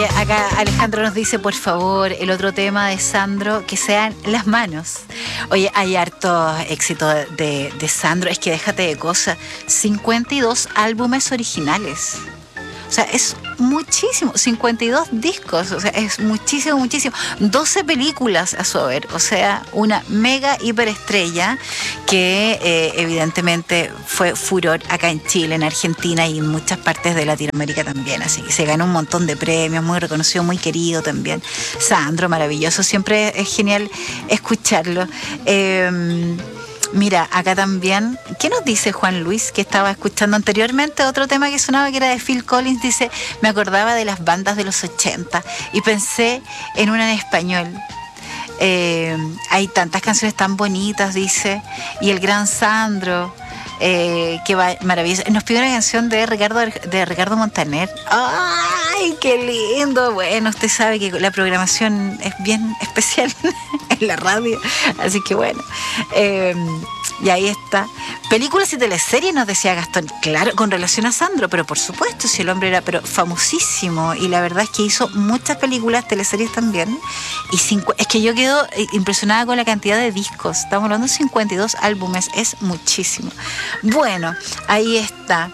Acá Alejandro nos dice, por favor, el otro tema de Sandro, que sean las manos. Oye, hay harto éxito de Sandro, es que déjate de cosas. 52 álbumes originales. O sea, es muchísimo, 52 discos, o sea, es muchísimo, muchísimo. 12 películas a su haber, o sea, una mega hiperestrella que evidentemente fue furor acá en Chile, en Argentina y en muchas partes de Latinoamérica también. Así que se ganó un montón de premios, muy reconocido, muy querido también. Sandro, maravilloso, siempre es genial escucharlo. Mira, acá también, ¿qué nos dice Juan Luis? Que estaba escuchando anteriormente otro tema que sonaba, que era de Phil Collins. Dice, me acordaba de las bandas de los 80 y pensé en una en español. Hay tantas canciones tan bonitas, dice, y el gran Sandro, que va maravilloso. Nos pidió una canción de Ricardo Montaner. ¡Ay, qué lindo! Bueno, usted sabe que la programación es bien especial en la radio, así que bueno. Y ahí está. Películas y teleseries, nos decía Gastón. Claro, con relación a Sandro, pero por supuesto, si el hombre era famosísimo, y la verdad es que hizo muchas películas, teleseries también. Y es que yo quedo impresionada con la cantidad de discos. Estamos hablando de 52 álbumes, es muchísimo. Bueno, ahí está.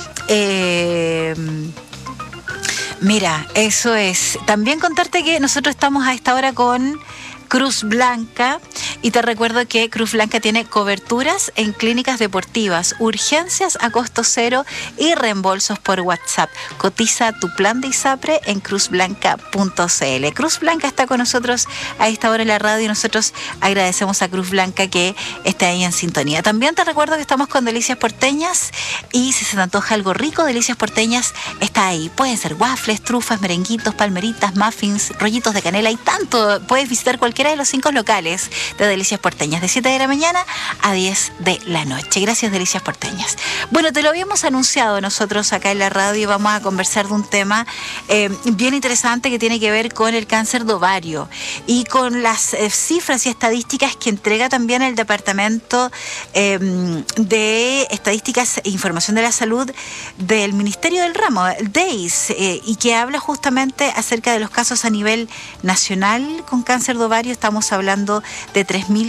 Mira, eso es. También contarte que nosotros estamos a esta hora con Cruz Blanca, y te recuerdo que Cruz Blanca tiene coberturas en clínicas deportivas, urgencias a costo cero y reembolsos por WhatsApp. Cotiza tu plan de ISAPRE en cruzblanca.cl. Cruz Blanca está con nosotros a esta hora en la radio y nosotros agradecemos a Cruz Blanca que esté ahí en sintonía. También te recuerdo que estamos con Delicias Porteñas, y si se te antoja algo rico, Delicias Porteñas está ahí. Pueden ser waffles, trufas, merenguitos, palmeritas, muffins, rollitos de canela y tanto. Puedes visitar cualquiera de los 5 locales de Delicias Porteñas, de 7 de la mañana a 10 de la noche. Gracias, Delicias Porteñas. Bueno, te lo habíamos anunciado nosotros acá en la radio, y vamos a conversar de un tema bien interesante que tiene que ver con el cáncer de ovario y con las cifras y estadísticas que entrega también el Departamento de Estadísticas e Información de la Salud del Ministerio del Ramo, el DEIS, y que habla justamente acerca de los casos a nivel nacional con cáncer de ovario. Estamos hablando de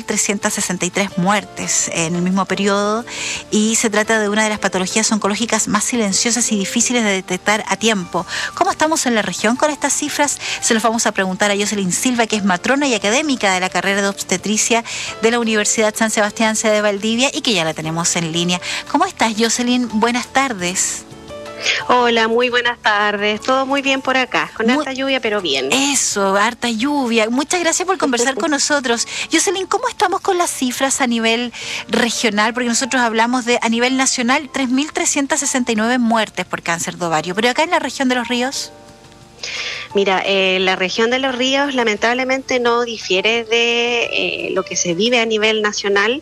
3.363 muertes en el mismo periodo, y se trata de una de las patologías oncológicas más silenciosas y difíciles de detectar a tiempo. ¿Cómo estamos en la región con estas cifras? Se los vamos a preguntar a Jocelyn Silva, que es matrona y académica de la carrera de obstetricia de la Universidad San Sebastián, sede de Valdivia, y que ya la tenemos en línea. ¿Cómo estás, Jocelyn? Buenas tardes. Hola, muy buenas tardes. Todo muy bien por acá, con harta lluvia, pero bien. Eso, harta lluvia. Muchas gracias por conversar con nosotros. Jocelyn, ¿cómo estamos con las cifras a nivel regional? Porque nosotros hablamos de, a nivel nacional, 3.369 muertes por cáncer de ovario. Pero acá en la región de Los Ríos. Mira, la región de Los Ríos lamentablemente no difiere de lo que se vive a nivel nacional.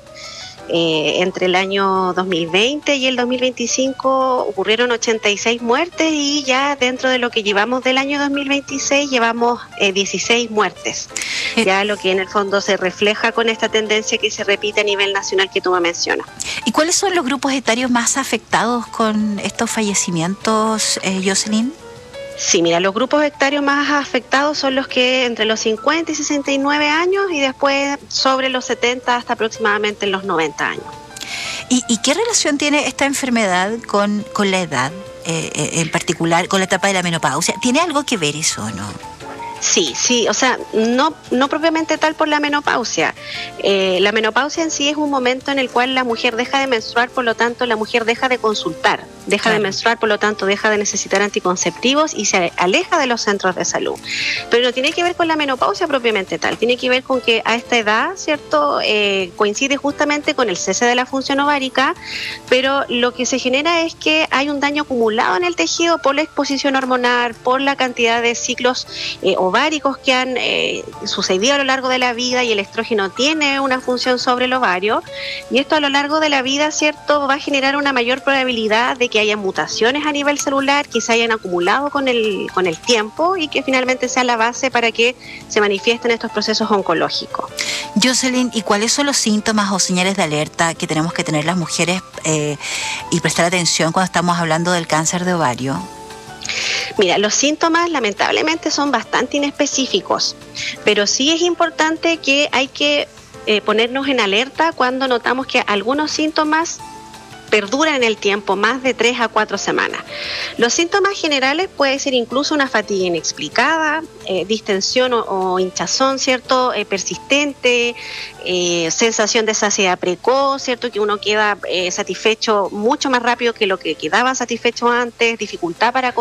Entre el año 2020 y el 2025 ocurrieron 86 muertes, y ya dentro de lo que llevamos del año 2026 llevamos 16 muertes. Ya lo que en el fondo se refleja con esta tendencia que se repite a nivel nacional que tú me mencionas. ¿Y cuáles son los grupos etarios más afectados con estos fallecimientos, Jocelyn? Sí, mira, los grupos etarios más afectados son los que entre los 50 y 69 años, y después sobre los 70 hasta aproximadamente los 90 años. ¿Y qué relación tiene esta enfermedad con la edad, en particular con la etapa de la menopausia? ¿Tiene algo que ver eso o no? Sí, o sea, no propiamente tal por la menopausia. La menopausia en sí es un momento en el cual la mujer deja de menstruar, por lo tanto la mujer deja de consultar, deja de menstruar, por lo tanto deja de necesitar anticonceptivos y se aleja de los centros de salud. Pero no tiene que ver con la menopausia propiamente tal, tiene que ver con que a esta edad, ¿cierto? Coincide justamente con el cese de la función ovárica, pero lo que se genera es que hay un daño acumulado en el tejido por la exposición hormonal, por la cantidad de ciclos ováricos que han sucedido a lo largo de la vida, y el estrógeno tiene una función sobre el ovario, y esto a lo largo de la vida, ¿cierto?, va a generar una mayor probabilidad de que haya mutaciones a nivel celular que se hayan acumulado con el tiempo, y que finalmente sea la base para que se manifiesten estos procesos oncológicos. Jocelyn, ¿y cuáles son los síntomas o señales de alerta que tenemos que tener las mujeres y prestar atención cuando estamos hablando del cáncer de ovario? Mira, los síntomas lamentablemente son bastante inespecíficos, pero sí es importante que hay que ponernos en alerta cuando notamos que algunos síntomas perduran en el tiempo, más de 3 a 4 semanas. Los síntomas generales puede ser incluso una fatiga inexplicada, distensión o hinchazón, ¿cierto? Persistente, sensación de saciedad precoz, ¿cierto? Que uno queda satisfecho mucho más rápido que lo que quedaba satisfecho antes, dificultad para